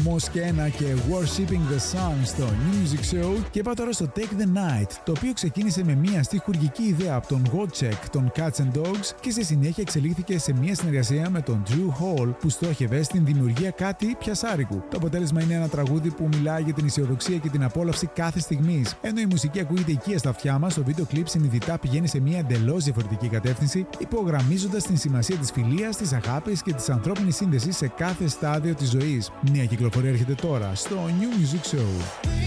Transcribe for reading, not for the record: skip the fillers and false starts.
Moskena και Worshipping the Sun στο New Music Show. Και πάω τώρα στο Take the Night, το οποίο ξεκίνησε με μια στιχουργική ιδέα από τον Godcheck, τον Cats and Dogs, και στη συνέχεια εξελίχθηκε σε μια συνεργασία με τον Drew Hall, που στόχευε στην δημιουργία κάτι πιασάρικου. Το αποτέλεσμα είναι ένα τραγούδι που μιλάει για την αισιοδοξία και την απόλαυση κάθε στιγμής. Ενώ η μουσική ακούγεται οικία στα αυτιά μας, το βίντεο κλιπ συνειδητά πηγαίνει σε μια εντελώς διαφορετική κατεύθυνση, υπογραμμίζοντας την σημασία της φιλίας, της αγάπης και της ανθρώπινης σύνδεσης σε κάθε στάδιο της ζωής. Μια κυκλοφορία έρχεται τώρα στο New Music Show.